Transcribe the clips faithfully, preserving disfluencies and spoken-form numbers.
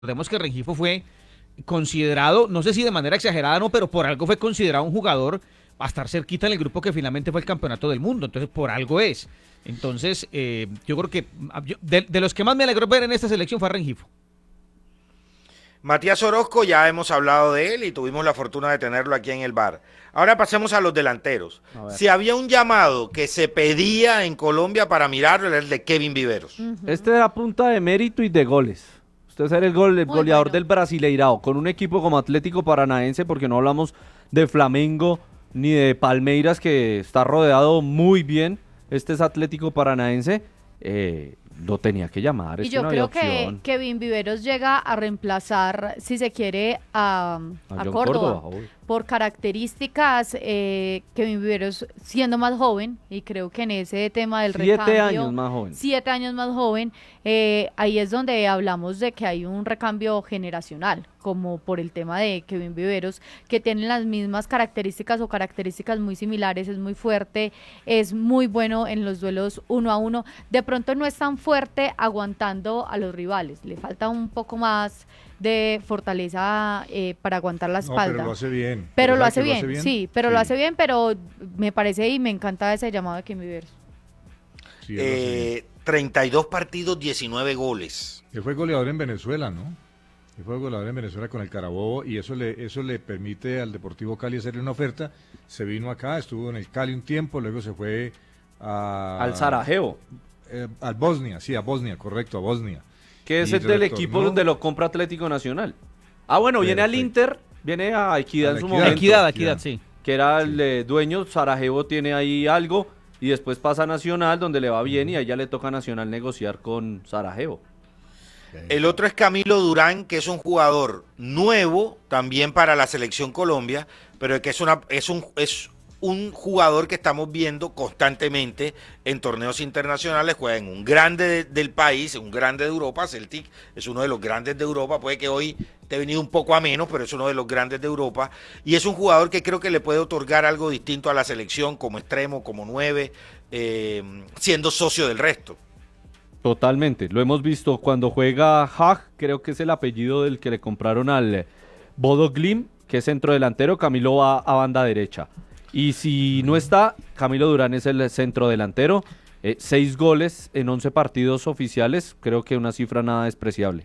Recordemos que Rengifo fue considerado, no sé si de manera exagerada no, pero por algo fue considerado un jugador a estar cerquita en el grupo que finalmente fue el campeonato del mundo, entonces por algo es. Entonces, eh, yo creo que de, de los que más me alegró ver en esta selección fue a Rengifo. Matías Orozco, ya hemos hablado de él y tuvimos la fortuna de tenerlo aquí en el bar. Ahora pasemos a los delanteros. Si había un llamado que se pedía en Colombia para mirarlo, era el de Kevin Viveros. Uh-huh. Este era punta de mérito y de goles. Usted ser el, gol, el goleador bueno. del Brasileirao, con un equipo como Atlético Paranaense, porque no hablamos de Flamengo ni de Palmeiras, que está rodeado muy bien. Este es Atlético Paranaense. Eh, lo tenía que llamar. Y yo creo que Kevin Viveros llega a reemplazar, si se quiere, a, a, a Córdoba. Córdoba por características, eh, Kevin Viveros siendo más joven, y creo que en ese tema del siete recambio... Siete años más joven. Siete años más joven, eh, ahí es donde hablamos de que hay un recambio generacional, como por el tema de Kevin Viveros, que tienen las mismas características o características muy similares, es muy fuerte, es muy bueno en los duelos uno a uno, de pronto no es tan fuerte aguantando a los rivales, le falta un poco más de fortaleza eh, para aguantar la espalda. No, pero lo hace bien. Pero, pero lo, hace bien, lo hace bien, sí, pero sí. lo hace bien, pero me parece y me encanta ese llamado de Kevin Viveros. Sí, eh, treinta y dos partidos, diecinueve goles. Él fue goleador en Venezuela, ¿no? Él fue goleador en Venezuela con el Carabobo y eso le, eso le permite al Deportivo Cali hacerle una oferta. Se vino acá, estuvo en el Cali un tiempo, luego se fue a... Al Sarajevo. Eh, al Bosnia, sí, a Bosnia, correcto, a Bosnia. Que es el del equipo donde lo compra Atlético Nacional. Ah, bueno, Perfecto. viene al Inter, viene a Equidad en su momento. Equidad, Equidad, sí. Que era el eh, dueño, Sarajevo tiene ahí algo, y después pasa a Nacional, donde le va bien, y ahí ya le toca a Nacional negociar con Sarajevo. El otro es Camilo Durán, que es un jugador nuevo, también para la Selección Colombia, pero que es, una, es un... Es un jugador que estamos viendo constantemente en torneos internacionales, juega en un grande de, del país, un grande de Europa. Celtic es uno de los grandes de Europa, puede que hoy te he venido un poco a menos, pero es uno de los grandes de Europa, y es un jugador que creo que le puede otorgar algo distinto a la selección, como extremo, como nueve, eh, siendo socio del resto. Totalmente, lo hemos visto cuando juega Hag, creo que es el apellido del que le compraron al Bodo Glimt, que es centro delantero. Camilo va a banda derecha. Y si no está, Camilo Durán es el centro delantero, eh, seis goles en once partidos oficiales, creo que una cifra nada despreciable.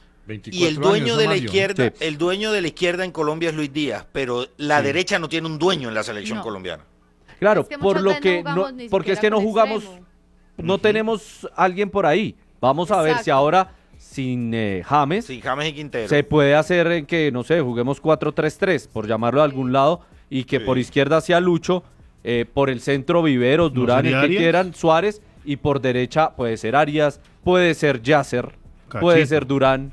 Y el dueño de la izquierda, sí. el dueño de la izquierda en Colombia es Luis Díaz, pero la sí. derecha no tiene un dueño en la selección no. colombiana. Claro, es que por lo que no, no porque es que no jugamos, extremo. no uh-huh. tenemos alguien por ahí. Vamos Exacto. a ver si ahora sin eh, James, sin James y Quintero, se puede hacer en que, no sé, juguemos cuatro tres tres, por llamarlo de algún lado, y que sí. por izquierda sea Lucho, eh, por el centro Viveros, Durán, ¿No el que Arias? quieran, Suárez, y por derecha puede ser Arias, puede ser Yasser, Cachito. puede ser Durán.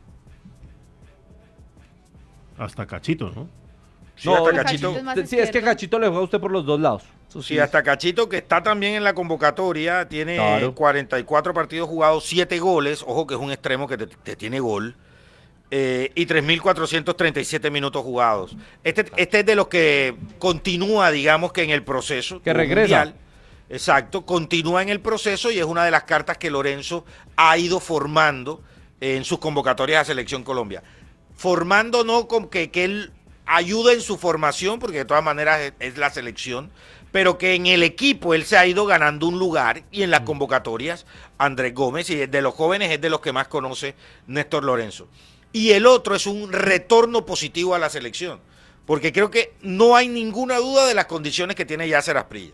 Hasta Cachito, ¿no? Sí, no, hasta Cachito. Cachito es sí, es que Cachito le juega a usted por los dos lados. Sí, sí, hasta Cachito, que está también en la convocatoria, tiene claro. cuarenta y cuatro partidos jugados, siete goles, ojo que es un extremo que te, te tiene gol. Eh, y tres mil cuatrocientos treinta y siete minutos jugados. Este, este es de los que continúa, digamos que en el proceso. Que regresa. Mundial. Exacto, continúa en el proceso y es una de las cartas que Lorenzo ha ido formando en sus convocatorias a Selección Colombia. Formando no con que, que él ayude en su formación, porque de todas maneras es, es la selección, pero que en el equipo él se ha ido ganando un lugar y en las convocatorias Andrés Gómez, y de los jóvenes es de los que más conoce Néstor Lorenzo. Y el otro es un retorno positivo a la selección, porque creo que no hay ninguna duda de las condiciones que tiene Yasser Asprilla.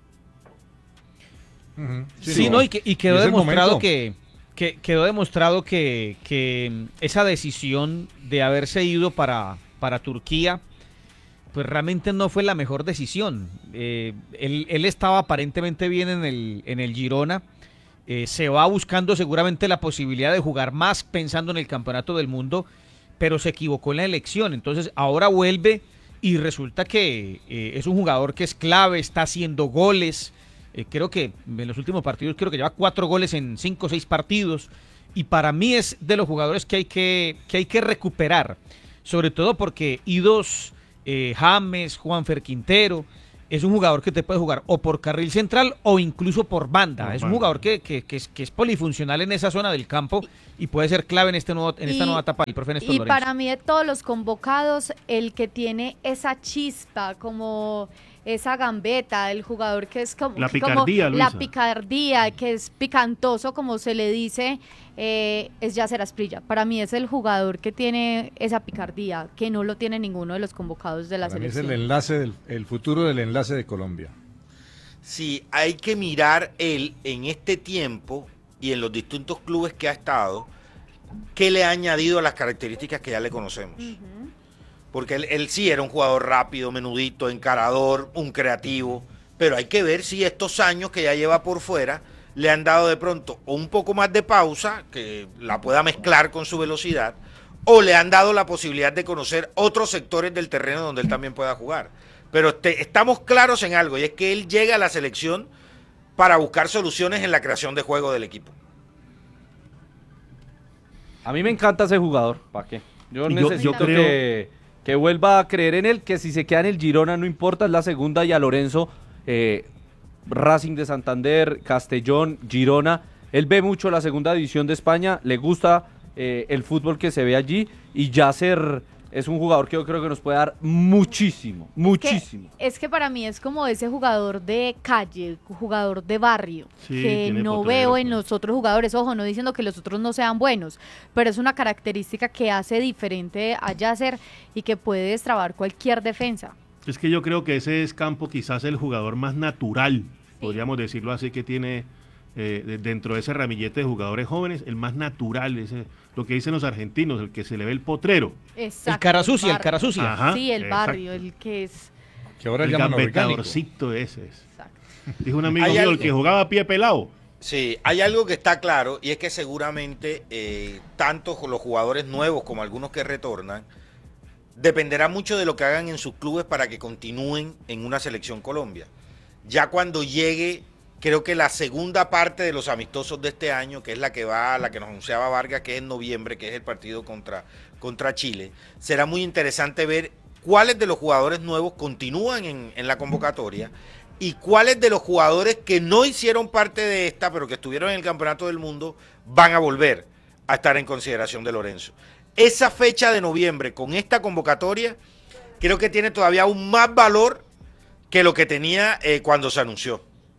Uh-huh. Sí, sí, no, y, que, y quedó ¿Y demostrado que, que quedó demostrado que, que esa decisión de haberse ido para, para Turquía, pues realmente no fue la mejor decisión. Eh, él, él estaba aparentemente bien en el, en el Girona. Eh, se va buscando seguramente la posibilidad de jugar más pensando en el campeonato del mundo, pero se equivocó en la elección. Entonces ahora vuelve y resulta que eh, es un jugador que es clave, está haciendo goles. Eh, creo que en los últimos partidos creo que lleva cuatro goles en cinco o seis partidos, y para mí es de los jugadores que hay que, que, hay que recuperar, sobre todo porque idos eh, James, Juanfer Quintero, es un jugador que te puede jugar o por carril central o incluso por banda. Por es banda. Un jugador que, que, que, es, que es polifuncional en esa zona del campo y puede ser clave en, este nuevo, en y, esta nueva etapa del profe Néstor Y Lorenzo. Para mí de todos los convocados, el que tiene esa chispa, como esa gambeta, el jugador que es como la picardía, como, la picardía, que es picantoso, como se le dice, eh, es Yasser Asprilla. Para mí es el jugador que tiene esa picardía, que no lo tiene ninguno de los convocados de la Para selección. Mí es el enlace, del, el futuro del enlace de Colombia. Sí, hay que mirar él en este tiempo y en los distintos clubes que ha estado, qué le ha añadido a las características que ya le conocemos. Uh-huh. Porque él, él sí era un jugador rápido, menudito, encarador, un creativo, pero hay que ver si estos años que ya lleva por fuera le han dado de pronto un poco más de pausa, que la pueda mezclar con su velocidad, o le han dado la posibilidad de conocer otros sectores del terreno donde él también pueda jugar. Pero te, estamos claros en algo, y es que él llega a la selección para buscar soluciones en la creación de juego del equipo. A mí me encanta ese jugador, ¿para qué? Yo necesito yo, yo creo... que, que vuelva a creer en él, que si se queda en el Girona no importa, es la segunda, y a Lorenzo, eh, Racing de Santander, Castellón, Girona, él ve mucho la segunda división de España, le gusta eh, el fútbol que se ve allí, y Yasser es un jugador que yo creo que nos puede dar muchísimo, muchísimo. Que, es que para mí es como ese jugador de calle, jugador de barrio, sí, que no poder, veo en los otros jugadores. Ojo, no diciendo que los otros no sean buenos, pero es una característica que hace diferente a Yasser y que puede destrabar cualquier defensa. Es que yo creo que ese es Campo quizás el jugador más natural, sí. podríamos decirlo así, que tiene eh, dentro de ese ramillete de jugadores jóvenes, el más natural, ese, lo que dicen los argentinos, el que se le ve el potrero. Exacto, el cara sucia, el, el cara sucia. Ajá, sí, el barrio, exacto. el que es... Que ahora el gambetadorcito ese es. Exacto. Dijo un amigo mío, algo... el que jugaba a pie pelado. Sí, hay algo que está claro, y es que seguramente eh, tanto los jugadores nuevos como algunos que retornan, dependerá mucho de lo que hagan en sus clubes para que continúen en una selección Colombia. Ya cuando llegue, creo que la segunda parte de los amistosos de este año, que es la que va, la que nos anunciaba Vargas, que es en noviembre, que es el partido contra, contra Chile, será muy interesante ver cuáles de los jugadores nuevos continúan en, en la convocatoria y cuáles de los jugadores que no hicieron parte de esta, pero que estuvieron en el Campeonato del Mundo, van a volver a estar en consideración de Lorenzo. Esa fecha de noviembre con esta convocatoria creo que tiene todavía aún más valor que lo que tenía eh, cuando se anunció.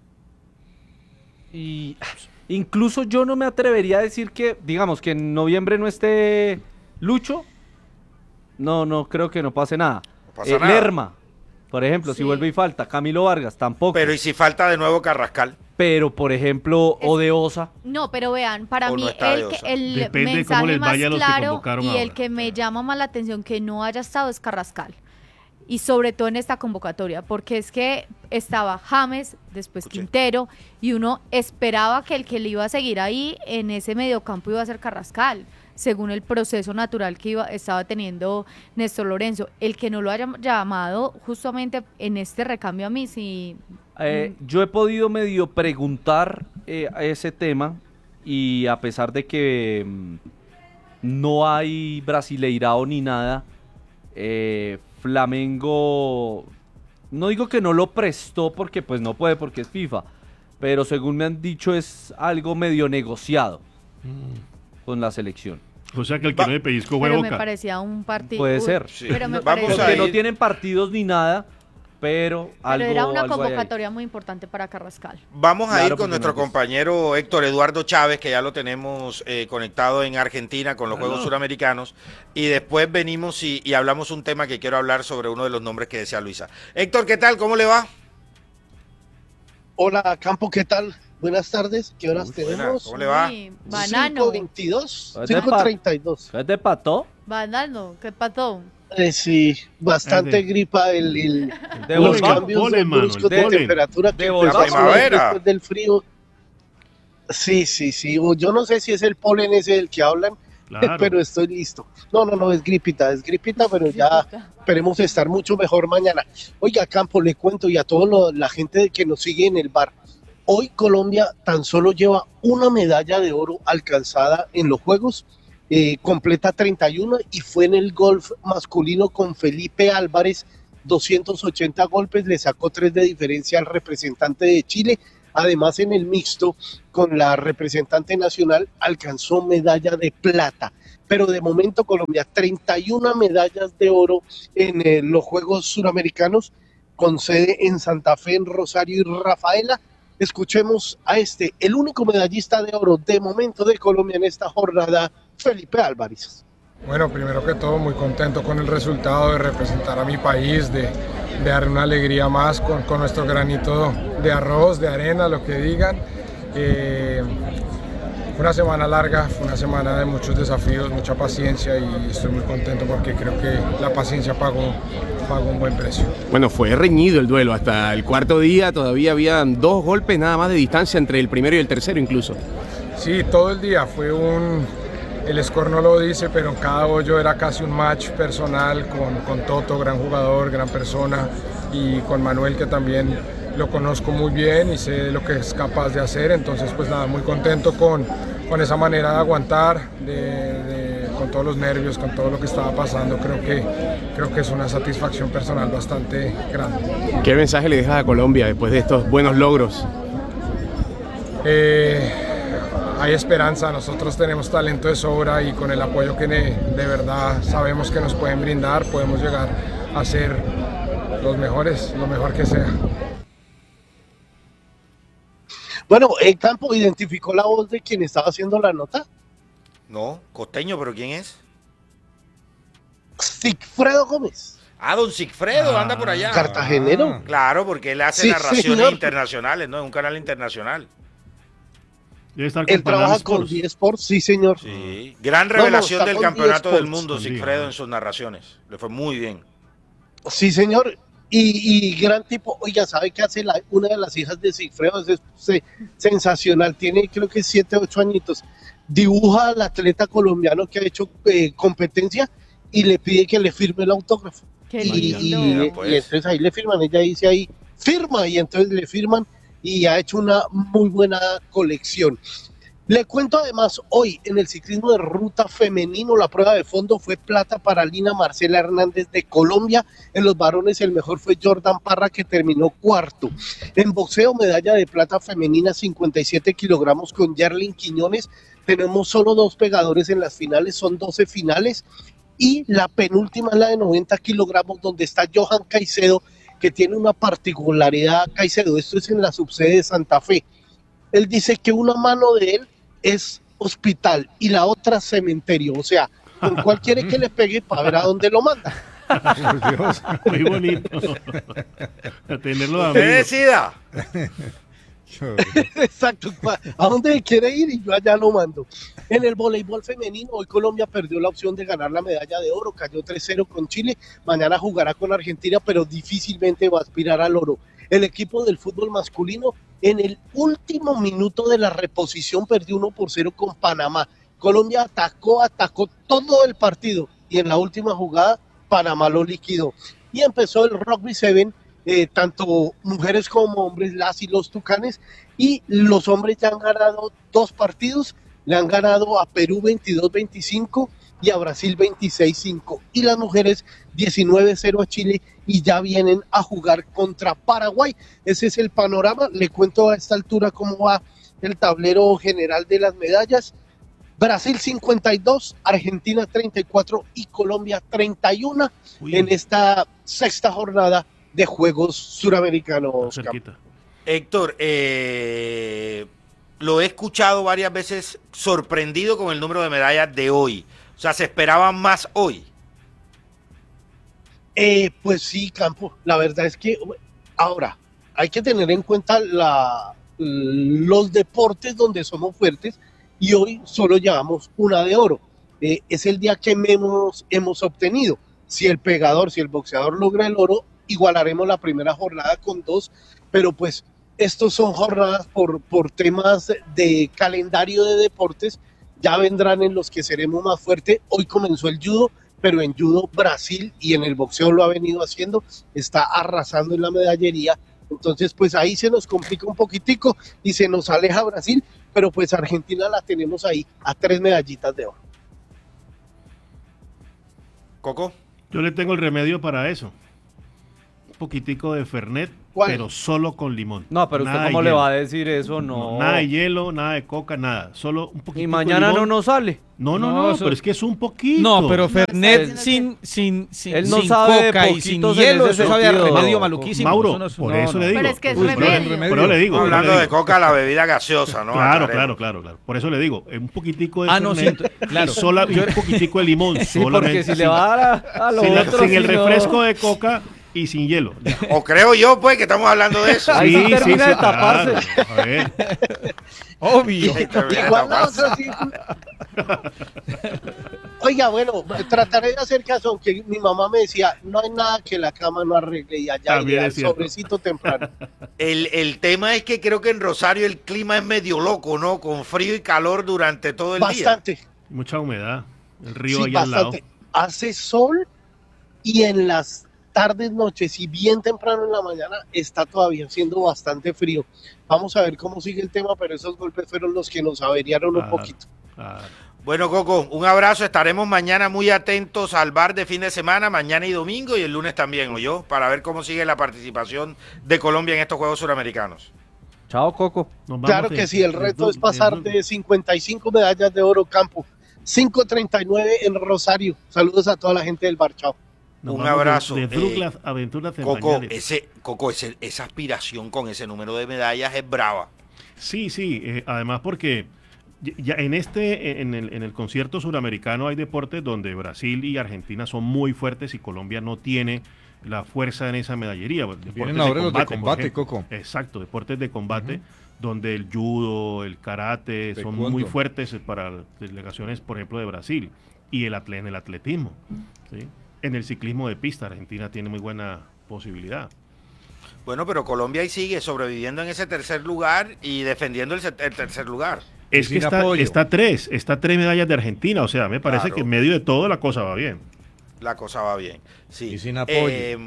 Y incluso yo no me atrevería a decir que, digamos, que en noviembre no esté Lucho. No, no creo que no pase nada. No pasa eh, nada. Lerma, por ejemplo, sí. si vuelve y falta. Camilo Vargas, tampoco. Pero ¿y si falta de nuevo Carrascal? Pero, por ejemplo, es, Odeosa. No, pero vean, para o mí no el, el mensaje más claro y ahora. el que me llama más la atención que no haya estado es Carrascal. Y sobre todo en esta convocatoria, porque es que estaba James, después Escuché. Quintero, y uno esperaba que el que le iba a seguir ahí en ese mediocampo iba a ser Carrascal, según el proceso natural que iba, estaba teniendo Néstor Lorenzo. El que no lo haya llamado justamente en este recambio a mí, sí... Eh, yo he podido medio preguntar eh, a ese tema, y a pesar de que mmm, no hay brasileirao ni nada, eh, Flamengo, no digo que no lo prestó porque pues no puede porque es FIFA, pero según me han dicho es algo medio negociado mm. con la selección. O sea que el que Va. no le pellizco fue Pero Boca. me parecía un partido. Puede ser. Sí. Pero me Vamos parece... a que no tienen partidos ni nada, pero, pero algo era una algo convocatoria muy importante para Carrascal. Vamos a claro, ir con nuestro no compañero Héctor Eduardo Chávez, que ya lo tenemos eh, conectado en Argentina con los claro. Juegos Suramericanos, y después venimos y, y hablamos un tema que quiero hablar sobre uno de los nombres que decía Luisa. Héctor, ¿qué tal? ¿Cómo le va? Hola, Campo, ¿qué tal? Buenas tardes, ¿qué horas Muy tenemos? Buena. ¿Cómo le va? Sí, banano. cinco veintidós, cinco treinta y dos. ¿Qué te pató? Banano, ¿qué pató? Eh, sí, bastante gripa, el, el de los volva, cambios pole, bruscos de, de temperatura de que volva, la primavera. después del frío. Sí, sí, sí, o yo no sé si es el polen ese del que hablan, claro. pero estoy listo. No, no, no, es gripita, es gripita, pero ya esperemos estar mucho mejor mañana. Oiga, Campo, le cuento, y a toda la gente que nos sigue en el bar, hoy Colombia tan solo lleva una medalla de oro alcanzada en los Juegos, eh, completa treinta y uno, y fue en el golf masculino con Felipe Álvarez doscientos ochenta golpes, le sacó tres de diferencia al representante de Chile. Además, en el mixto, con la representante nacional, alcanzó medalla de plata. Pero de momento Colombia, treinta y una medallas de oro en eh, los Juegos Suramericanos, con sede en Santa Fe, en Rosario y Rafaela. Escuchemos a este, el único medallista de oro de momento de Colombia en esta jornada, Felipe Álvarez. Bueno, primero que todo, muy contento con el resultado de representar a mi país, de, de dar una alegría más con, con nuestro granito de arroz, de arena, lo que digan. Eh, fue una semana larga, fue una semana de muchos desafíos, mucha paciencia y estoy muy contento porque creo que la paciencia pagó, pagó un buen precio. Bueno, fue reñido el duelo, hasta el cuarto día todavía habían dos golpes nada más de distancia entre el primero y el tercero incluso. Sí, todo el día fue un... El score no lo dice, pero en cada hoyo era casi un match personal con, con Toto, gran jugador, gran persona, y con Manuel, que también lo conozco muy bien y sé lo que es capaz de hacer. Entonces, pues nada, muy contento con, con esa manera de aguantar, de, de, con todos los nervios, con todo lo que estaba pasando. Creo que, creo que es una satisfacción personal bastante grande. ¿Qué mensaje le dejas a Colombia después de estos buenos logros? Eh... Hay esperanza, nosotros tenemos talento de sobra y con el apoyo que de, de verdad sabemos que nos pueden brindar, podemos llegar a ser los mejores, lo mejor que sea. Bueno, ¿el campo identificó la voz de quien estaba haciendo la nota? No, costeño, pero ¿quién es? Sigfredo Gómez. Ah, don Sigfredo, ah, anda por allá. Cartagenero. Claro, porque él hace Sí, narraciones señor. internacionales, ¿no? Es un canal internacional. Debe estar con Él trabaja Panam con Sports. D Sports, sí señor. Sí, gran No, no, revelación está del con campeonato del D-Sports. mundo, Con Sigfredo, D, en sus narraciones. Le fue muy bien. Sí señor. Y, y gran tipo, oiga, ¿sabe qué hace la, una de las hijas de Sigfredo? Es, es sensacional, tiene creo que siete, ocho añitos. Dibuja al atleta colombiano que ha hecho eh, competencia y le pide que le firme el autógrafo. Qué Y, y- lindo. y pues. entonces ahí le firman, ella dice ahí, firma, y entonces le firman y ha hecho una muy buena colección. Le cuento además, hoy en el ciclismo de ruta femenino, la prueba de fondo fue plata para Lina Marcela Hernández de Colombia. En los varones el mejor fue Jordan Parra, que terminó cuarto. En boxeo, medalla de plata femenina, cincuenta y siete kilogramos con Yarlin Quiñones. Tenemos solo dos pegadores en las finales, son doce finales. Y la penúltima es la de noventa kilogramos, donde está Johan Caicedo, que tiene una particularidad. Caicedo, esto es en la subsede de Santa Fe. Él dice que una mano de él es hospital y la otra cementerio. O sea, ¿con cuál quiere que le pegue para ver a dónde lo manda? Por Dios. Muy bonito. A tenerlo de Usted amigo. decida. Exacto. ¿A dónde quiere ir? Y yo allá lo mando. En el voleibol femenino, hoy Colombia perdió la opción de ganar la medalla de oro. Cayó tres cero con Chile. Mañana jugará con Argentina, pero difícilmente va a aspirar al oro. El equipo del fútbol masculino, en el último minuto de la reposición, perdió uno por cero con Panamá. Colombia atacó, atacó todo el partido y en la última jugada Panamá lo liquidó. Y empezó el Rugby siete, eh, tanto mujeres como hombres, las y los Tucanes, y los hombres ya han ganado dos partidos, le han ganado a Perú veintidós veinticinco y a Brasil veintiséis cinco, y las mujeres diecinueve cero a Chile, y ya vienen a jugar contra Paraguay. Ese es el panorama. Le cuento a esta altura cómo va el tablero general de las medallas. Brasil cincuenta y dos, Argentina treinta y cuatro y Colombia treinta y uno Uy. en esta sexta jornada de Juegos Suramericanos. Cerquita. Héctor, eh, lo he escuchado varias veces sorprendido con el número de medallas de hoy. O sea, se esperaban más hoy. Eh, pues sí, Campo, la verdad es que ahora hay que tener en cuenta la, los deportes donde somos fuertes, y hoy solo llevamos una de oro. Eh, es el día que menos hemos obtenido. Si el pegador, si el boxeador logra el oro, igualaremos la primera jornada con dos, pero pues estos son jornadas por, por temas de calendario de deportes, ya vendrán en los que seremos más fuertes. Hoy comenzó el judo, pero en judo Brasil, y en el boxeo lo ha venido haciendo, está arrasando en la medallería. Entonces pues ahí se nos complica un poquitico y se nos aleja Brasil, pero pues Argentina la tenemos ahí a tres medallitas de oro. Coco. Yo le tengo el remedio para eso. poquitico de Fernet, ¿Cuál? pero solo con limón. No, pero Nada usted de cómo le hielo. va a decir eso, no. No, nada de hielo, nada de coca, nada. Solo un poquito. Y mañana no nos sale. No, no, No, no, eso- pero es que es un poquito. No, pero Fernet está sin, sin, sin, Él no sin sabe de coca y sin poquitos en hielo, ese eso sabe a sentido. remedio maluquísimo. Mauro, Eso no es- por no, eso no. le digo. Pero es que es Por eso- remedio. Por eso le digo. por eso Hablando le de digo. coca, la bebida gaseosa, ¿no? Claro, Aclaremos. claro, claro, claro. Por eso le digo, eh, un poquitico de Ah, no, Fernet sí, claro. y sola- y un poquitico de limón. Sí, solamente, porque si sin- le va a dar a, a lo sin, la- otro, sin el si no- refresco de coca y sin hielo. O creo yo, pues, que estamos hablando de eso. Ahí sí termina de taparse. claro. A ver. Obvio. Sí, termina Igual la taparse. otra sí. Oiga, bueno, trataré de hacer caso, aunque mi mamá me decía, no hay nada que la cama no arregle y allá También iré al es cierto. sobrecito temprano. El, el tema es que creo que en Rosario el clima es medio loco, ¿no? Con frío y calor durante todo el día. Bastante, Mucha humedad. El río sí, ahí al lado. bastante. Hace sol y en las tardes, noches y bien temprano en la mañana está todavía siendo bastante frío. Vamos a ver cómo sigue el tema, pero esos golpes fueron los que nos averiaron un Ah. poquito. Ah, Bueno, Coco, un abrazo. Estaremos mañana muy atentos al bar de fin de semana, mañana y domingo, y el lunes también, ¿o yo? Para ver cómo sigue la participación de Colombia en estos Juegos Suramericanos. Chao, Coco. nos vamos Claro en- que sí, el en reto du- es pasar en du- de cincuenta y cinco medallas de oro campo, cinco treinta y nueve en Rosario. Saludos a toda la gente del bar, chao. nos un vamos de- abrazo, De, eh, Douglas Aventuras en Coco, Pañales. ese, Coco ese, esa aspiración con ese número de medallas es brava. Sí, sí, eh, además porque ya- ya en este, en el, en el concierto suramericano hay deportes donde Brasil y Argentina son muy fuertes y Colombia no tiene la fuerza en esa medallería. Deportes Vienen ahora los de por combate, ejemplo. Coco. Exacto, deportes de combate, donde el judo, el karate son Taekwondo. muy fuertes para delegaciones, por ejemplo, de Brasil. Y el atle- en el atletismo, ¿sí? En el ciclismo de pista, Argentina tiene muy buena posibilidad. Bueno, pero Colombia ahí sigue sobreviviendo en ese tercer lugar y defendiendo el, se- el tercer lugar. Es Y que sin está, apoyo. está tres, está tres medallas de Argentina, o sea, me parece Claro. que en medio de todo la cosa va bien. La cosa va bien. Sí. Y sin apoyo. Eh,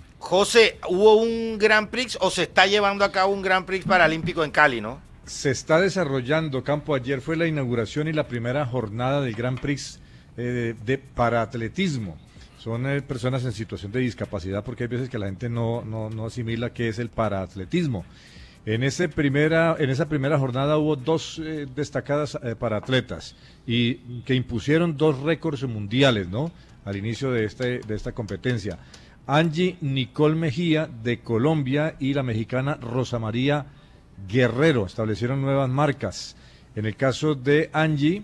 José, ¿hubo un Grand Prix o se está llevando a cabo un Grand Prix paralímpico en Cali, no? Se está desarrollando, Campo. Ayer fue la inauguración y la primera jornada del Grand Prix eh, de paraatletismo. Son eh, personas en situación de discapacidad, porque hay veces que la gente no, no, no asimila qué es el paraatletismo. En, ese primera, en esa primera jornada hubo dos eh, destacadas eh, paraatletas y que impusieron dos récords mundiales, ¿no? Al inicio de, este, de esta competencia. Angie Nicole Mejía de Colombia y la mexicana Rosa María Guerrero establecieron nuevas marcas. En el caso de Angie,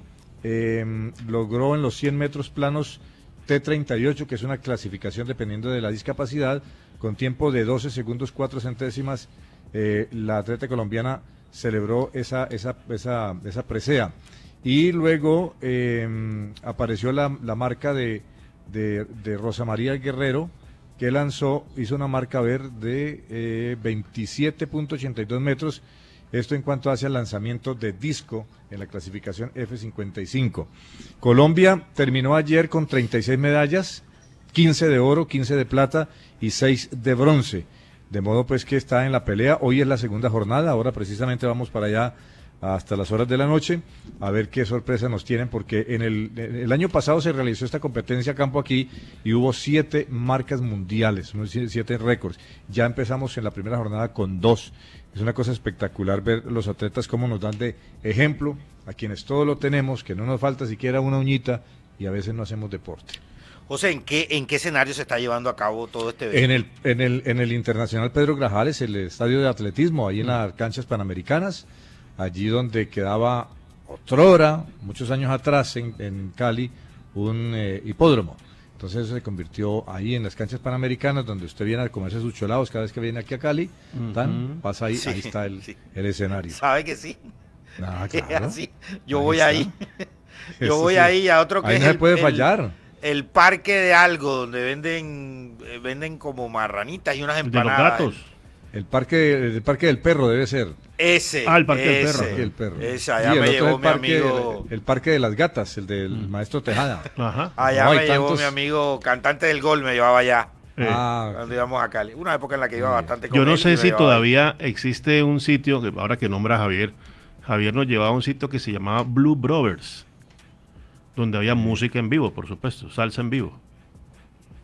eh, logró en los cien metros planos T treinta y ocho, que es una clasificación dependiendo de la discapacidad, con tiempo de doce segundos cuatro centésimas. Eh, la atleta colombiana celebró esa, esa, esa, esa presea. Y luego eh, apareció la, la marca de, de, de Rosa María Guerrero, que lanzó, hizo una marca verde de eh, veintisiete punto ochenta y dos metros, esto en cuanto hace el lanzamiento de disco en la clasificación F cincuenta y cinco. Colombia terminó ayer con treinta y seis medallas, quince de oro, quince de plata y seis de bronce, de modo pues que está en la pelea. Hoy es la segunda jornada, ahora precisamente vamos para allá hasta las horas de la noche, a ver qué sorpresa nos tienen, porque en el, el año pasado se realizó esta competencia a campo aquí y hubo siete marcas mundiales, unos siete récords. Ya empezamos en la primera jornada con dos. Es una cosa espectacular ver los atletas cómo nos dan de ejemplo a quienes todo lo tenemos, que no nos falta siquiera una uñita y a veces no hacemos deporte. José, ¿en qué, en qué escenario se está llevando a cabo todo este evento? En el, en el, en el Internacional Pedro Grajales, el estadio de atletismo, ahí en las canchas panamericanas, allí donde quedaba otrora, muchos años atrás en, en Cali, un eh, hipódromo. Entonces se convirtió ahí en las canchas panamericanas, donde usted viene a comerse sus cholados cada vez que viene aquí a Cali, tan, pasa ahí, Sí, ahí está el, sí. el escenario. ¿Sabe que sí? Ah, Es claro. así. Yo Ahí voy está. ahí. Yo Eso voy sí. ahí a otro que Ahí es no se el- puede el- fallar. El parque de algo, donde venden eh, venden como marranitas y unas De los empanadas. gatos. El parque, el parque del perro debe ser. Ese. Ah, el parque del ese. perro. El parque del perro. Ese, allá Y el me otro es llevó el mi parque, amigo. el, el parque de las gatas, el del Mm. maestro Tejada. Ajá. Allá No, me hay llevó tantos- mi amigo cantante del gol, me llevaba allá. Eh, Ah, Cuando íbamos a Cali. Una época en la que iba Muy bastante con Yo no él y sé me si llevaba ahí. todavía existe un sitio, que ahora que nombra a Javier, Javier nos llevaba a un sitio que se llamaba Blue Brothers, donde había música en vivo, por supuesto, salsa en vivo.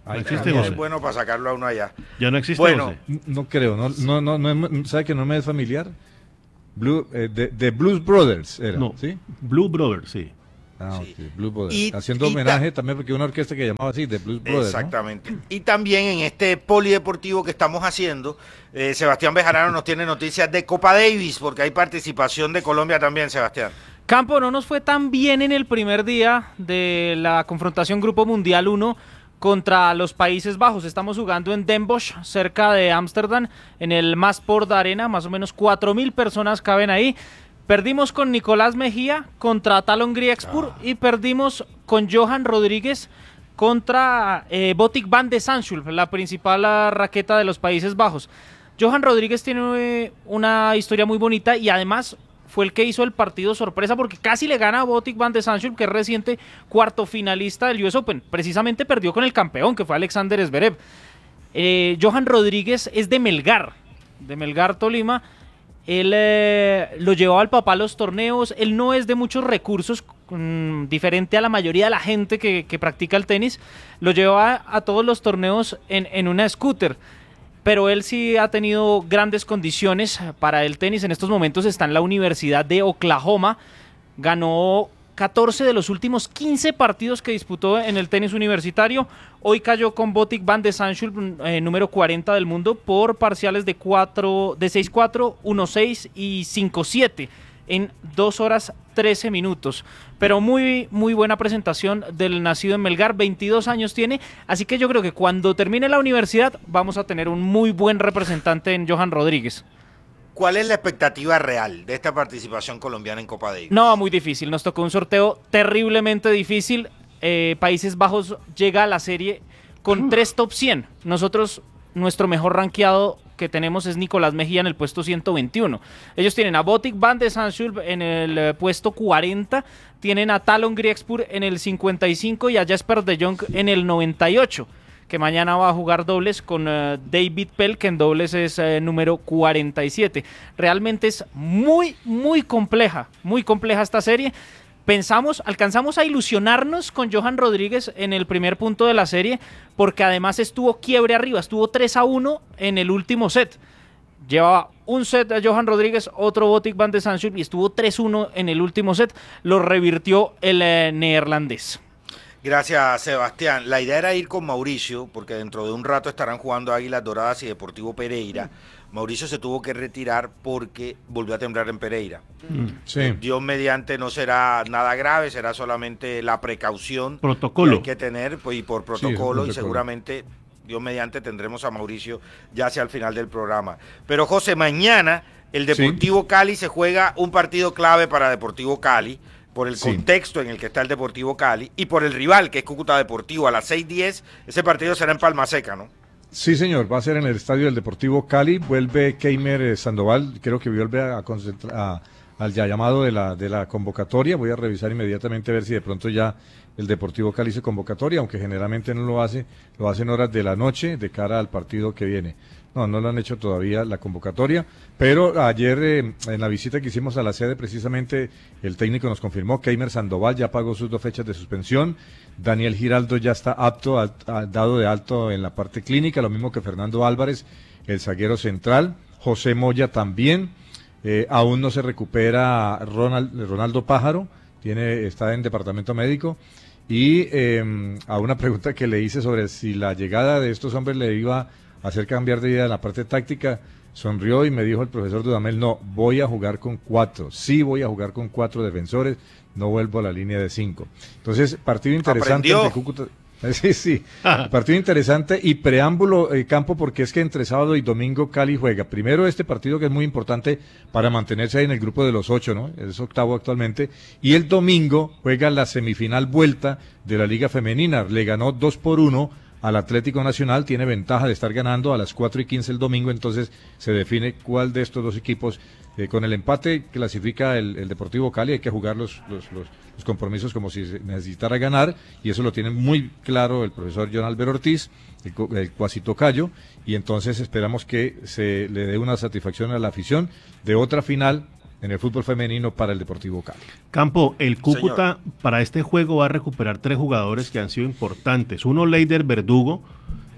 No existe, es José. bueno para sacarlo a uno allá. Ya no existe, Bueno, José. No creo, no, no, no, no, ¿sabe que no me es familiar? Blue, eh, de, de Blues Brothers era, No, ¿sí? Blue Brothers, sí. Ah, Sí. ok, Blues Brothers. Y- Haciendo y homenaje ta- también porque una orquesta que llamaba así, de Blues Brothers, ¿no? Exactamente. Y también en este polideportivo que estamos haciendo, eh, Sebastián Bejarano nos tiene noticias de Copa Davis, porque hay participación de Colombia también, Sebastián. Campo, no nos fue tan bien en el primer día de la confrontación Grupo Mundial uno contra los Países Bajos. Estamos jugando en Den Bosch, cerca de Ámsterdam, en el Masport Arena, más o menos cuatro mil personas caben ahí. Perdimos con Nicolás Mejía contra Talon Griekspur y perdimos con Johan Rodríguez contra eh, Botic Van de Zandschulp, la principal ah, raqueta de los Países Bajos. Johan Rodríguez tiene eh, una historia muy bonita y además fue el que hizo el partido sorpresa porque casi le gana a Botic Van de Zandschulp, que es reciente cuarto finalista del U S Open. Precisamente perdió con el campeón, que fue Alexander Zverev. Eh, Johan Rodríguez es de Melgar, de Melgar, Tolima. Él eh, lo llevaba al papá a los torneos. Él no es de muchos recursos, mmm, diferente a la mayoría de la gente que, que practica el tenis. Lo llevaba a todos los torneos en, en una scooter. Pero él sí ha tenido grandes condiciones para el tenis. En estos momentos está en la Universidad de Oklahoma. Ganó catorce de los últimos quince partidos que disputó en el tenis universitario. Hoy cayó con Botic Van de Zandschulp, eh, número cuarenta del mundo, por parciales de, cuatro, de seis cuatro, uno seis y cinco siete en dos horas trece minutos. Pero muy, muy buena presentación del nacido en Melgar, veintidós años tiene, así que yo creo que cuando termine la universidad vamos a tener un muy buen representante en Johan Rodríguez. ¿Cuál es la expectativa real de esta participación colombiana en Copa Davis? No, muy difícil. Nos tocó un sorteo terriblemente difícil. Eh, Países Bajos llega a la serie con tres top cien. Nosotros, nuestro mejor rankeado que tenemos es Nicolás Mejía en el puesto ciento veintiuno. Ellos tienen a Botic Van de Zandschulp en el eh, puesto cuarenta, tienen a Talon Griekspur en el cincuenta y cinco y a Jesper de Jong en el noventa y ocho. Que mañana va a jugar dobles con uh, David Pell, que en dobles es uh, número cuarenta y siete. Realmente es muy, muy compleja, muy compleja esta serie. Pensamos, alcanzamos a ilusionarnos con Johan Rodríguez en el primer punto de la serie, porque además estuvo quiebre arriba, estuvo tres a uno en el último set. Llevaba un set a Johan Rodríguez, otro Botic Van de Zandschulp y estuvo tres uno en el último set. Lo revirtió el uh, neerlandés. Gracias, Sebastián. La idea era ir con Mauricio, porque dentro de un rato estarán jugando Águilas Doradas y Deportivo Pereira. Mauricio se tuvo que retirar porque volvió a temblar en Pereira. Sí. Dios mediante no será nada grave, será solamente la precaución Protocolo. que hay que tener, pues, y por protocolo, Sí, es un y protocolo. seguramente Dios mediante tendremos a Mauricio ya hacia el final del programa. Pero José, mañana el Deportivo Sí. Cali se juega un partido clave para Deportivo Cali, por el Sí. contexto en el que está el Deportivo Cali y por el rival que es Cúcuta Deportivo a las seis diez. Ese partido será en Palma Seca, ¿no? Sí, señor, va a ser en el estadio del Deportivo Cali. Vuelve Keimer eh, Sandoval, creo que vuelve a concentrar a- al ya llamado de la, de la convocatoria. Voy a revisar inmediatamente a ver si de pronto ya el Deportivo Cali hizo convocatoria, aunque generalmente no lo hace, lo hace en horas de la noche de cara al partido que viene. No, no lo han hecho todavía la convocatoria, pero ayer eh, en la visita que hicimos a la sede precisamente el técnico nos confirmó que Keimer Sandoval ya pagó sus dos fechas de suspensión, Daniel Giraldo ya está apto, a- a- dado de alto en la parte clínica, lo mismo que Fernando Álvarez, el zaguero central, José Moya también, eh, aún no se recupera Ronald, Ronaldo Pájaro, tiene, está en departamento médico. Y eh, a una pregunta que le hice sobre si la llegada de estos hombres le iba a hacer cambiar de idea en la parte táctica, sonrió y me dijo el profesor Dudamel, no, voy a jugar con cuatro, sí voy a jugar con cuatro defensores, no vuelvo a la línea de cinco. Entonces, partido interesante Aprendió. entre Cúcuta. Sí, sí, partido interesante y preámbulo, eh, Campo, porque es que entre sábado y domingo Cali juega. Primero este partido que es muy importante para mantenerse ahí en el grupo de los ocho, ¿no? Es octavo actualmente. Y el domingo juega la semifinal vuelta de la Liga Femenina. Le ganó dos por uno al Atlético Nacional, tiene ventaja de estar ganando a las cuatro y quince el domingo, entonces se define cuál de estos dos equipos, eh, con el empate clasifica el, el Deportivo Cali, hay que jugar los, los, los, los compromisos como si se necesitara ganar, y eso lo tiene muy claro el profesor John Álvaro Ortiz, el, co- el cuasi tocayo, y entonces esperamos que se le dé una satisfacción a la afición de otra final en el fútbol femenino para el Deportivo Cali. Campo, el Cúcuta para este juego va a recuperar tres jugadores que han sido importantes. Uno, Leider Verdugo,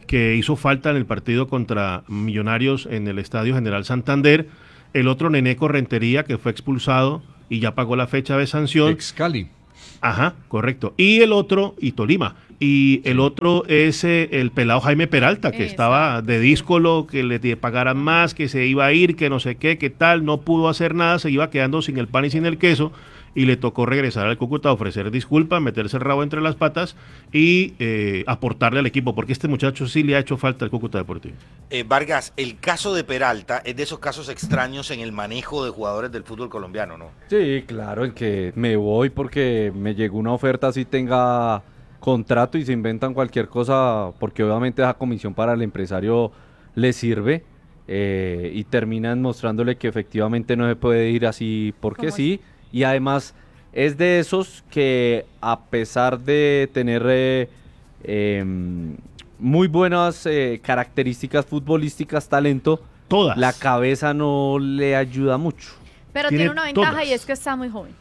que hizo falta en el partido contra Millonarios en el Estadio General Santander. El otro, Neneco Rentería, que fue expulsado y ya pagó la fecha de sanción. Ex Cali. Ajá, correcto. Y el otro, y Tolima. Y el otro es eh, el pelado Jaime Peralta, que Exacto. estaba de díscolo, que le pagaran más, que se iba a ir, que no sé qué, qué tal, no pudo hacer nada, se iba quedando sin el pan y sin el queso, y le tocó regresar al Cúcuta, ofrecer disculpas, meterse el rabo entre las patas y eh, aportarle al equipo, porque este muchacho sí le ha hecho falta al Cúcuta Deportivo. Eh, Vargas, el caso de Peralta es de esos casos extraños en el manejo de jugadores del fútbol colombiano, ¿no? Sí, claro, en que me voy porque me llegó una oferta así tenga contrato y se inventan cualquier cosa, porque obviamente esa comisión para el empresario le sirve eh, y terminan mostrándole que efectivamente no se puede ir así porque sí. Y además es de esos que a pesar de tener eh, eh, muy buenas eh, características futbolísticas, talento, todas, la cabeza no le ayuda mucho. Pero tiene, tiene una ventaja todas. Y es que está muy joven.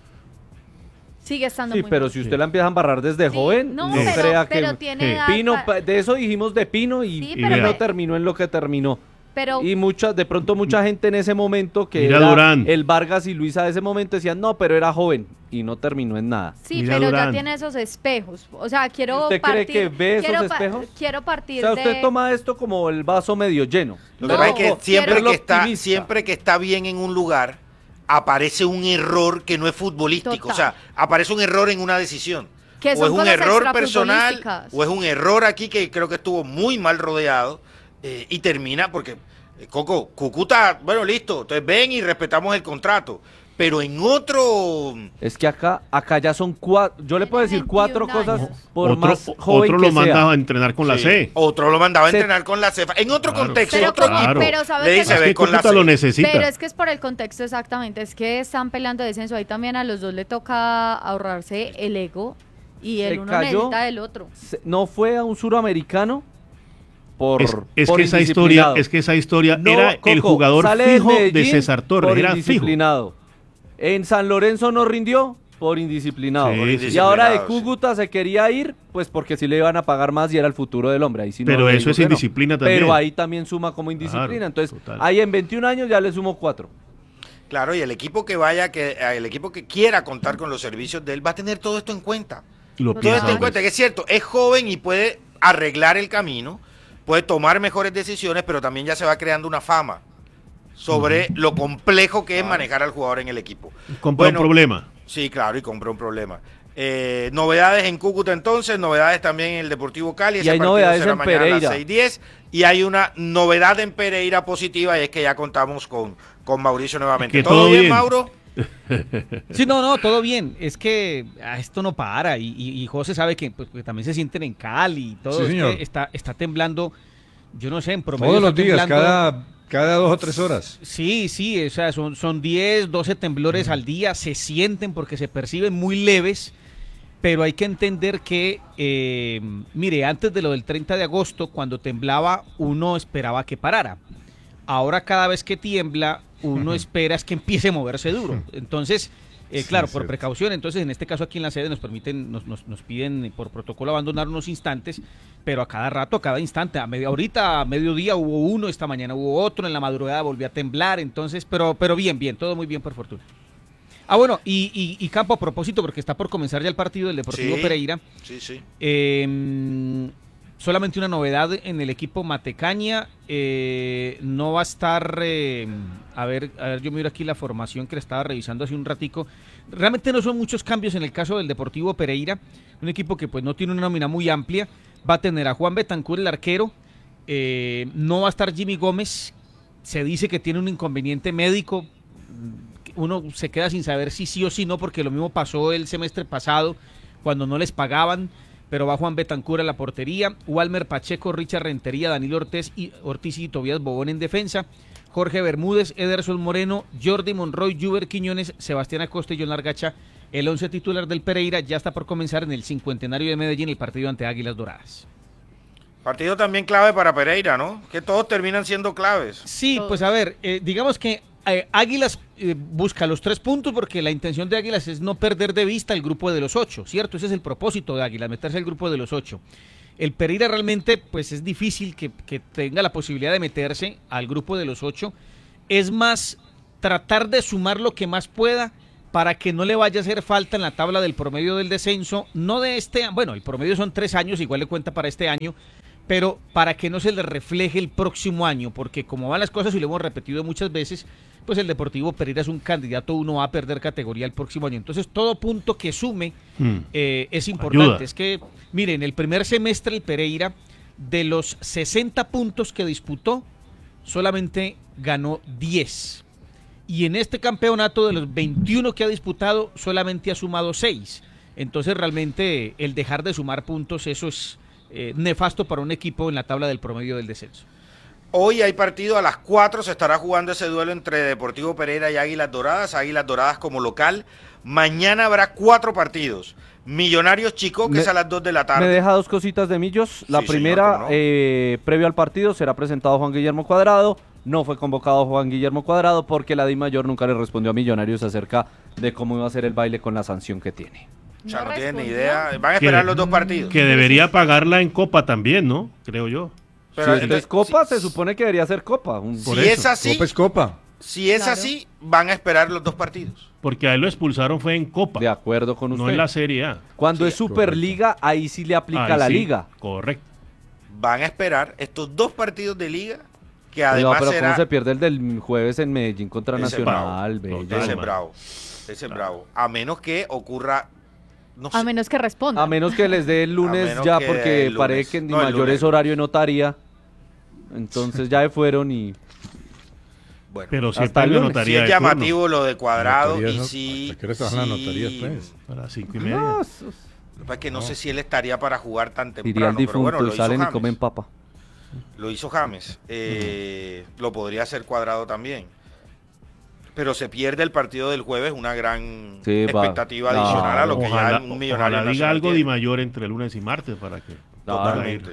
Sigue estando sí, muy pero joven. si usted la empieza a embarrar desde sí, joven, no, no pero, crea pero que tiene eh, Pino, de eso dijimos de Pino y, sí, y pero no me... terminó en lo que terminó. Pero, y muchas, de pronto mucha gente en ese momento que Mira era Durán. el Vargas y Luisa de ese momento decían no, pero era joven y no terminó en nada. Sí, Mira pero Durán. ya tiene esos espejos. O sea, quiero ¿Usted partir, cree que ve esos quiero espejos? Pa quiero partir o sea, usted de... toma esto como el vaso medio lleno. Lo no, que pasa es que siempre que, está, optimista. siempre que está bien en un lugar, aparece un error que no es futbolístico. Total. O sea, aparece un error en una decisión. Que o es un error personal, futbolísticas. o es un error aquí que creo que estuvo muy mal rodeado eh, y termina porque... Coco, Cúcuta, bueno, listo, entonces ven y respetamos el contrato, pero en otro... Es que acá acá ya son cuatro, yo le puedo decir cuatro cosas por otro, más joven Otro que lo mandaba sea. a entrenar con sí, la C. Otro lo mandaba a Se... entrenar con la C. En otro claro, contexto, pero otro como, equipo. Pero ¿sabes le dice, es ve que con la Cúcuta C. lo necesita. Pero es que es por el contexto exactamente, es que están peleando descenso, ahí también a los dos le toca ahorrarse el ego y el Se uno cayó, necesita del otro. Se, no fue a un suramericano por es, es por que esa historia es que esa historia no, era Coco, el jugador fijo Medellín de César Torres, por era indisciplinado. Fijo. En San Lorenzo no rindió por indisciplinado. Sí, por indisciplinado y ahora de Cúcuta sí. se quería ir, pues porque sí le iban a pagar más y era el futuro del hombre. Ahí sí Pero no, eso es indisciplina no. también. Pero ahí también suma como indisciplina. Claro, Entonces, total. ahí en veintiún años ya le sumo cuatro. Claro, y el equipo que vaya, que el equipo que quiera contar con los servicios de él va a tener todo esto en cuenta. Lo todo esto en cuenta, que es cierto, es joven y puede arreglar el camino, puede tomar mejores decisiones, pero también ya se va creando una fama sobre uh-huh. lo complejo que es claro. manejar al jugador en el equipo. Compró bueno, un problema. Sí, claro, y compró un problema. Eh, novedades en Cúcuta entonces, novedades también en el Deportivo Cali. Y ese hay novedades en Pereira. A las Pereira. seis diez, y hay una novedad en Pereira positiva y es que ya contamos con, con Mauricio nuevamente. ¿Todo, ¿Todo bien, bien, Mauro? Sí, no, no, todo bien. Es que ah, esto no para y, y, y José sabe que, pues, que también se sienten en Cali y todo. Sí, es que está, está temblando, yo no sé, en promedio. Todos los días, temblando, cada, cada dos o tres horas. Sí, sí, o sea, son, son diez, doce temblores mm. al día, se sienten porque se perciben muy leves. Pero hay que entender que, eh, mire, antes de lo del treinta de agosto, cuando temblaba, uno esperaba que parara. Ahora cada vez que tiembla, uno espera es que empiece a moverse duro. Entonces, eh, sí, claro, por cierto. precaución, entonces en este caso aquí en la sede nos permiten, nos, nos, nos piden por protocolo abandonar unos instantes, pero a cada rato, a cada instante, a medio, ahorita a mediodía hubo uno, esta mañana hubo otro, en la madrugada volvió a temblar, entonces, pero, pero bien, bien, todo muy bien por fortuna. Ah, bueno, y, y, y Campo, a propósito, porque está por comenzar ya el partido del Deportivo sí, Pereira. Sí, sí. Eh, solamente una novedad en el equipo Matecaña. Eh, no va a estar, eh, a ver, a ver, yo miro aquí la formación que le estaba revisando hace un ratico. Realmente no son muchos cambios en el caso del Deportivo Pereira. Un equipo que pues no tiene una nómina muy amplia. Va a tener a Juan Betancur, el arquero. Eh, no va a estar Jimmy Gómez. Se dice que tiene un inconveniente médico. Uno se queda sin saber si sí o si no, porque lo mismo pasó el semestre pasado cuando no les pagaban, pero va Juan Betancur a la portería, Walmer Pacheco, Richard Rentería, Danilo Ortiz y, Ortiz y Tobías Bobón en defensa, Jorge Bermúdez, Ederson Moreno, Jordi Monroy, Juber Quiñones, Sebastián Acosta y John Largacha. El once titular del Pereira ya está por comenzar en el cincuentenario de Medellín, el partido ante Águilas Doradas. Partido también clave para Pereira, ¿no? Que todos terminan siendo claves. Sí, pues a ver, eh, digamos que Eh, Águilas eh, busca los tres puntos porque la intención de Águilas es no perder de vista el grupo de los ocho, ¿cierto? Ese es el propósito de Águilas, meterse al grupo de los ocho. el Pereira realmente pues es difícil que, que tenga la posibilidad de meterse al grupo de los ocho. Es más tratar de sumar lo que más pueda para que no le vaya a hacer falta en la tabla del promedio del descenso, no de este, bueno, el promedio son tres años, igual le cuenta para este año, pero para que no se le refleje el próximo año, porque como van las cosas y lo hemos repetido muchas veces, pues el Deportivo Pereira es un candidato uno a perder categoría el próximo año. Entonces todo punto que sume hmm. eh, es importante. Ayuda. Es que, miren, el primer semestre el Pereira, de los sesenta puntos que disputó, solamente ganó diez. Y en este campeonato, de los veintiuno que ha disputado, solamente ha sumado seis. Entonces realmente el dejar de sumar puntos, eso es eh, nefasto para un equipo en la tabla del promedio del descenso. Hoy hay partido a las cuatro, se estará jugando ese duelo entre Deportivo Pereira y Águilas Doradas, Águilas Doradas como local. Mañana habrá cuatro partidos. Millonarios Chico, que me, es a las dos de la tarde. Me deja dos cositas de Millos. La sí, primera, señor, no? eh, previo al partido, será presentado Juan Guillermo Cuadrado. No fue convocado Juan Guillermo Cuadrado porque la DIMAYOR nunca le respondió a Millonarios acerca de cómo iba a ser el baile con la sanción que tiene. O sea, no, no tienen ni idea. Van a esperar que, los dos partidos. Que debería pagarla en Copa también, ¿no? Creo yo. Pero sí, entonces Copa si, se supone que debería ser Copa. Un, si es así, Copa es Copa. Si es claro. así, van a esperar los dos partidos. Porque a él lo expulsaron fue en Copa. De acuerdo con usted. No en la Serie A. Cuando sí, es Superliga, correcto. Ahí sí le aplica ahí la sí, liga. Correcto. Van a esperar estos dos partidos de liga que además no, pero será... ¿cómo se pierde el del jueves en Medellín contra ese Nacional? Bravo. Ese es bravo. Ese es claro. bravo. A menos que ocurra... No sé. A menos que responda. A menos que les dé el lunes ya, porque parece que en no, mayor es horario de notaría. Entonces ya fueron y... Bueno, pero si hasta el notaría sí es llamativo turno. Lo de Cuadrado y no, si... ¿Qué hora se van las notarías, pues? A las cinco y media. No, es que no, no sé si él estaría para jugar tan temprano. Iría el difunto, pero bueno, lo salen hizo y comen papa. Lo hizo James. Eh, uh-huh. Lo podría hacer Cuadrado también. Pero se pierde el partido del jueves, una gran sí, expectativa va. adicional no, a lo que ojalá, ya un millonario ojalá diga algo de mayor entre lunes y martes para que... Totalmente.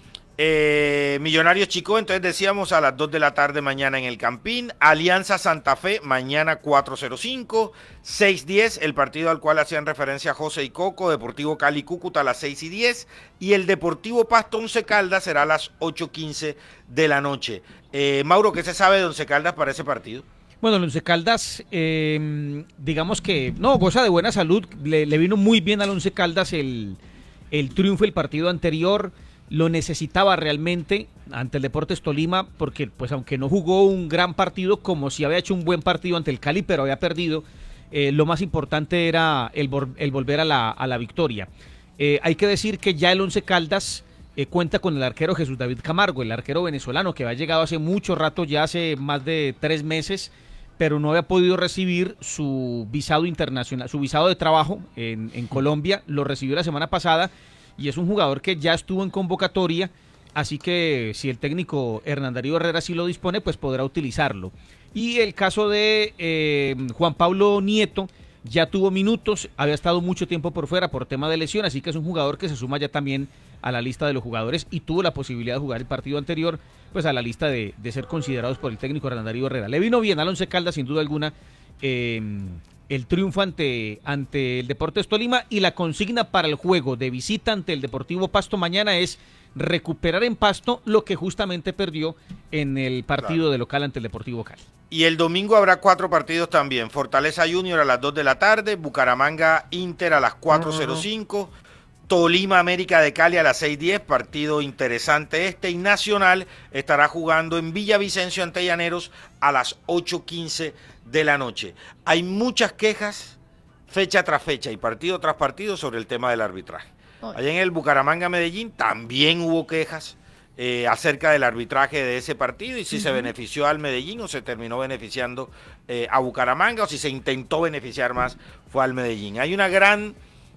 Eh, Millonarios Chico, entonces decíamos a las dos de la tarde mañana en el Campín. Alianza Santa Fe mañana cuatro cero cinco, seis diez, el partido al cual hacían referencia José y Coco. Deportivo Cali Cúcuta a las seis y diez y el Deportivo Pasto Once Caldas será a las ocho quince de la noche. eh, Mauro, ¿qué se sabe de Once Caldas para ese partido? Bueno, el Once Caldas, eh, digamos que no, goza de buena salud, le, le vino muy bien al Once Caldas el, el triunfo el partido anterior. Lo necesitaba realmente ante el Deportes Tolima, porque pues aunque no jugó un gran partido, como si había hecho un buen partido ante el Cali, pero había perdido, eh, lo más importante era el, el volver a la, a la victoria. Eh, hay que decir que ya el Once Caldas eh, cuenta con el arquero Jesús David Camargo, el arquero venezolano, que había llegado hace mucho rato, ya hace más de tres meses, pero no había podido recibir su visado internacional, su visado de trabajo en, en Colombia. Lo recibió la semana pasada, y es un jugador que ya estuvo en convocatoria, así que si el técnico Hernán Darío Herrera sí lo dispone, pues podrá utilizarlo. Y el caso de eh, Juan Pablo Nieto, ya tuvo minutos, había estado mucho tiempo por fuera por tema de lesión, así que es un jugador que se suma ya también a la lista de los jugadores y tuvo la posibilidad de jugar el partido anterior, pues a la lista de, de ser considerados por el técnico Hernán Darío Herrera. Le vino bien al Once Caldas, sin duda alguna, eh, el triunfo ante, ante el Deportes Tolima, y la consigna para el juego de visita ante el Deportivo Pasto mañana es recuperar en Pasto lo que justamente perdió en el partido claro. de local ante el Deportivo Cali. Y el domingo habrá cuatro partidos también. Fortaleza Junior a las dos de la tarde, Bucaramanga Inter a las cuatro cero cinco, uh-huh. Tolima América de Cali a las seis diez, partido interesante este, y Nacional estará jugando en Villavicencio ante Llaneros a las ocho quince de la noche. Hay muchas quejas fecha tras fecha y partido tras partido sobre el tema del arbitraje. Allá en el Bucaramanga Medellín también hubo quejas eh, acerca del arbitraje de ese partido y si uh-huh. se benefició al Medellín o se terminó beneficiando eh, a Bucaramanga, o si se intentó beneficiar más fue al Medellín. Hay una gran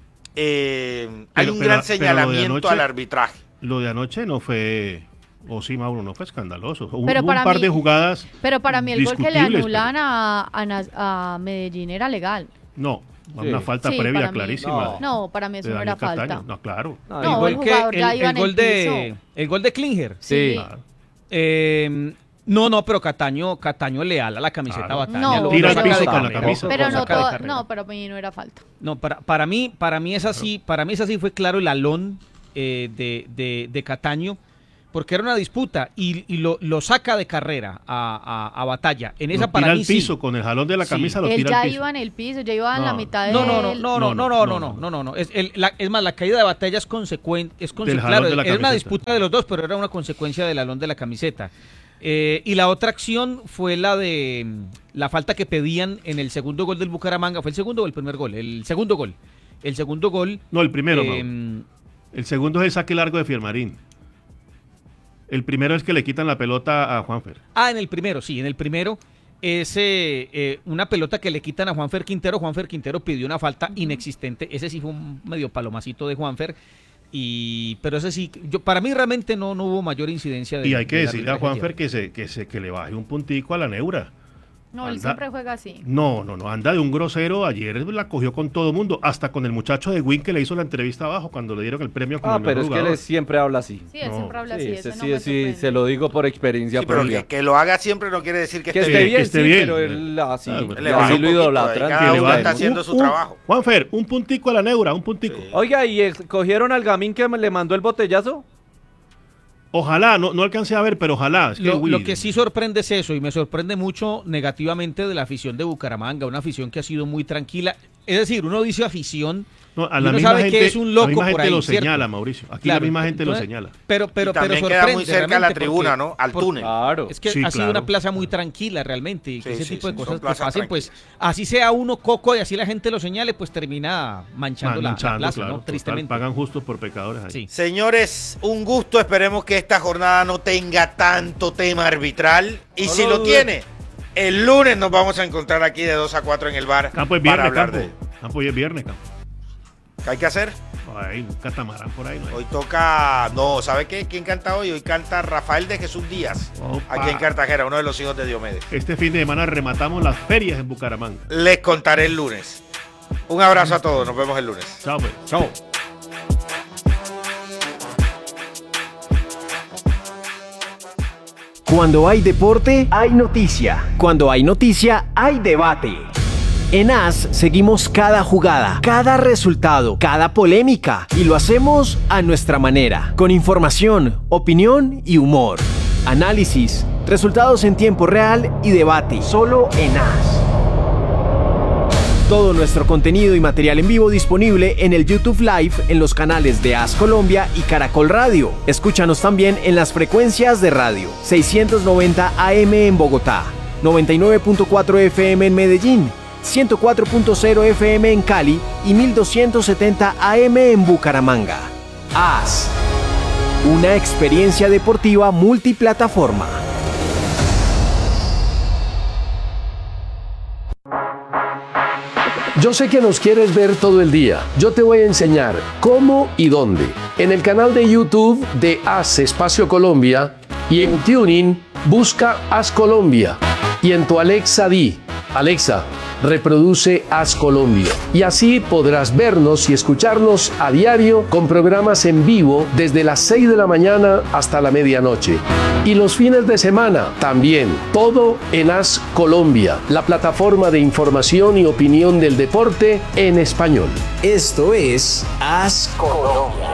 eh, pero, hay un pero, gran señalamiento anoche, al arbitraje. Lo de anoche no fue... O sí, Mauro, no fue escandaloso. Hubo pero un para par mí, de jugadas. Pero para mí el gol que le anulan pero... a, a, a Medellín era legal. No, sí. Una falta sí, previa mí, clarísima. No, no, para mí eso no era falta. Cataño. No, claro. No, no, el, gol que, el, el, gol de, el gol de Klinger. Sí. Claro. Eh, no, no, pero Cataño, Cataño leal a la camiseta claro. Batalla. No, lo, tira el piso con la camisa. Pero no, todo, no, pero para mí no era falta. No, para, para mí, para mí es así, para mí es así, fue claro el alón eh, de, de, de Cataño, porque era una disputa, y, y lo, lo saca de carrera a, a, a Batalla. En esa lo para tira mí al piso, sí. con el jalón de la camisa sí. lo Él tira ya al piso. iba en el piso, ya iba en No. la mitad de No, no, no, no, no, no, no, no, no, no, no, no. Es, el, la, es más, la caída de Batalla es consecuente, es conse- claro, era camiseta. una disputa de los dos, pero era una consecuencia del jalón de la camiseta. Eh, y la otra acción fue la de la falta que pedían en el segundo gol del Bucaramanga. ¿Fue el segundo o el primer gol? El segundo gol. El segundo gol. No, el primero, eh, no. El segundo es el saque largo de Fiermarín. El primero es que le quitan la pelota a Juanfer. Ah, en el primero, sí, en el primero es eh, eh, una pelota que le quitan a Juanfer Quintero. Juanfer Quintero pidió una falta inexistente. Ese sí fue un medio palomacito de Juanfer. Y, pero ese sí, yo, para mí realmente no, no hubo mayor incidencia. De, y hay que de decirle a Juanfer que se, que se que le baje un puntico a la neura. No, él Anda- siempre juega así. No, no, no, anda de un grosero. Ayer la cogió con todo mundo, hasta con el muchacho de Win que le hizo la entrevista abajo cuando le dieron el premio como Ah, el mejor pero es que jugador. él siempre habla así. Sí, él No. siempre habla Sí, así. ese eso no sí, me sí, sorprende. se lo digo por experiencia Sí, pero propia. que, que lo haga siempre no quiere decir que, Que esté esté bien. bien, que esté sí, bien. pero él así, Ah, y le baja así un lo poquito, idolatran. cada que le uno baje. está haciendo Un- su un- trabajo. Juanfer, un puntico a la neura, un puntico. Oiga, ¿y el- cogieron al Gamín que me- le mandó el botellazo? Ojalá, no, no alcancé a ver, pero ojalá. Es que, Lo, uy, lo que sí sorprende es eso, y me sorprende mucho negativamente de la afición de Bucaramanga, una afición que ha sido muy tranquila. Es decir, uno dice afición, no, a y la uno misma sabe gente, que es un la loco misma por gente ahí, lo ¿cierto? señala, Mauricio. Aquí Claro, la misma gente entonces, lo señala. Pero, pero, Y también pero queda sorprende muy cerca a la realmente tribuna, porque- ¿no? Al porque- túnel. Claro. Es que Sí, ha sido claro. una plaza muy tranquila realmente, y que Sí, ese sí, tipo de sí, son cosas que plazas pasen, pues así sea uno coco y así la gente lo señale, pues termina manchando la- la, Manchando, plaza, claro, ¿no? total, Tristemente. pagan justos por pecadores ahí. Sí. Señores, un gusto. Esperemos que esta jornada no tenga tanto tema arbitral. Y No si lo lo dudes. tiene, el lunes nos vamos a encontrar aquí de dos a cuatro en el bar Campo es para viernes, hablar campo. de ello. Campo hoy es viernes, campo. ¿Qué hay que hacer? Hay un catamarán por ahí, ¿no? hay? Hoy toca... No, ¿sabe qué? ¿Quién canta hoy? Hoy canta Rafael de Jesús Díaz, Opa. aquí en Cartagena, uno de los hijos de Diomedes. Este fin de semana rematamos las ferias en Bucaramanga. Les contaré el lunes. Un abrazo a todos, nos vemos el lunes. Chao, pues. Chao. Cuando hay deporte, hay noticia. Cuando hay noticia, hay debate. En A S seguimos cada jugada, cada resultado, cada polémica y lo hacemos a nuestra manera, con información, opinión y humor. Análisis, resultados en tiempo real y debate, solo en A S. Todo nuestro contenido y material en vivo disponible en el YouTube Live en los canales de A S Colombia y Caracol Radio. Escúchanos también en las frecuencias de radio seiscientos noventa A M en Bogotá, noventa y nueve punto cuatro F M en Medellín, ciento cuatro punto cero F M en Cali y mil doscientos setenta A M en Bucaramanga. A S, una experiencia deportiva multiplataforma. Yo sé que nos quieres ver todo el día. Yo te voy a enseñar cómo y dónde. En el canal de YouTube de A S Espacio Colombia y en Tuning busca A S Colombia. Y en tu Alexa di, Alexa, reproduce A S Colombia. Y así podrás vernos y escucharnos a diario con programas en vivo desde las seis de la mañana hasta la medianoche. Y los fines de semana también, todo en A S Colombia, la plataforma de información y opinión del deporte en español. Esto es A S Colombia.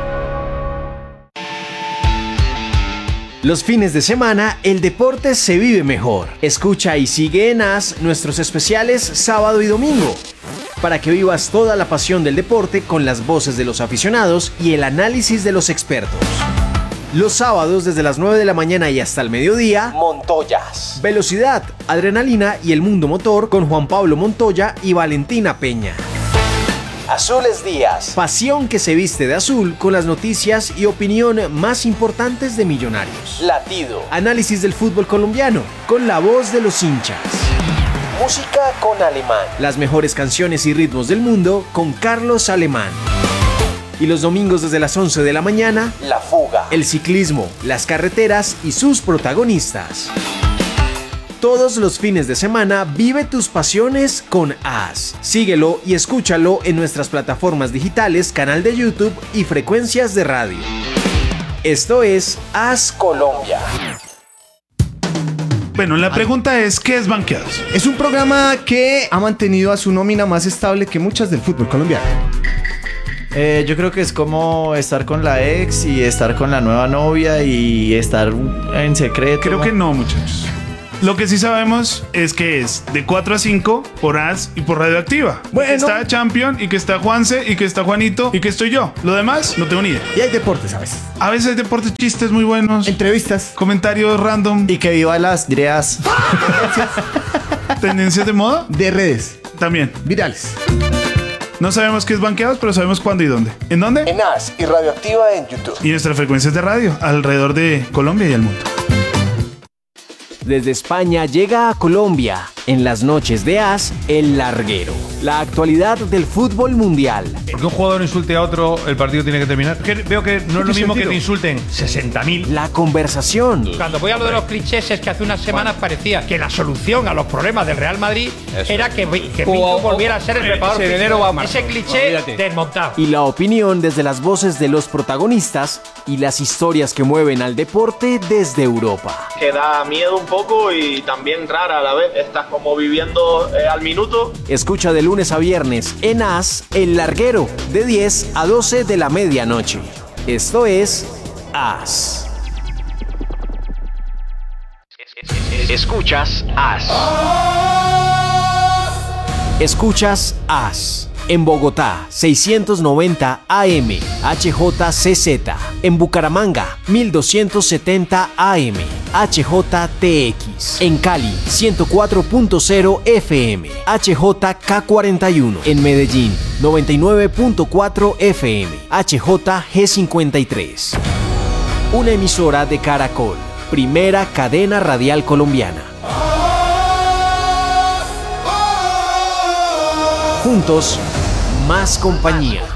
Los fines de semana, el deporte se vive mejor. Escucha y sigue en A S nuestros especiales sábado y domingo, para que vivas toda la pasión del deporte con las voces de los aficionados y el análisis de los expertos. Los sábados desde las nueve de la mañana y hasta el mediodía, Montoyas. Velocidad, Adrenalina y el Mundo Motor con Juan Pablo Montoya y Valentina Peña. Azules Díaz. Pasión que se viste de azul con las noticias y opinión más importantes de Millonarios. Latido. Análisis del fútbol colombiano con la voz de los hinchas. Música con Alemán. Las mejores canciones y ritmos del mundo con Carlos Alemán. Y los domingos desde las once de la mañana, La Fuga. el ciclismo, las carreteras y sus protagonistas. Todos los fines de semana vive tus pasiones con A S. Síguelo y escúchalo en nuestras plataformas digitales, canal de YouTube y frecuencias de radio. Esto es A S Colombia. Bueno, la pregunta es, ¿qué es Banqueados? Es un programa que ha mantenido a su nómina más estable que muchas del fútbol colombiano. Eh, yo creo que es como estar con la ex y estar con la nueva novia y estar en secreto. Creo que no, muchachos. Lo que sí sabemos es que es de cuatro a cinco por As y por Radioactiva. Bueno. Que está Champion y que está Juanse y que está Juanito y que estoy yo. Lo demás, no tengo ni idea. Y hay deportes a veces. A veces hay deportes, chistes muy buenos. Entrevistas. Comentarios random. Y que viva las ideas. ¿Tendencias de moda? De redes. También. Virales. No sabemos qué es Banqueados, pero sabemos cuándo y dónde. ¿En dónde? En As y Radioactiva en YouTube. Y nuestras frecuencias de radio alrededor de Colombia y el mundo. Desde España llega a Colombia, en las noches de As, El Larguero. La actualidad del fútbol mundial. Porque un jugador insulte a otro, el partido tiene que terminar. Que veo que no es lo mismo sentido? Que te insulten sesenta mil. La conversación. Cuando voy a lo de los clichés es que hace unas semanas parecía que la solución a los problemas del Real Madrid Eso. era que, que Pinto volviera a ser el preparador físico. Ese cliché Olvídate. desmontado. Y la opinión desde las voces de los protagonistas y las historias que mueven al deporte desde Europa. Que da miedo un poco y también rara a la vez. Estás como viviendo eh, al minuto. Escucha de lunes a viernes en As, El Larguero, de diez a doce de la medianoche. Esto es As. Escuchas As. Escuchas As. En Bogotá, seiscientos noventa A M, H J C Z. En Bucaramanga, mil doscientos setenta A M, H J T X. En Cali, ciento cuatro punto cero F M, H J K cuarenta y uno. En Medellín, noventa y nueve punto cuatro F M, H J G cincuenta y tres. Una emisora de Caracol, primera cadena radial colombiana. Juntos, más compañía.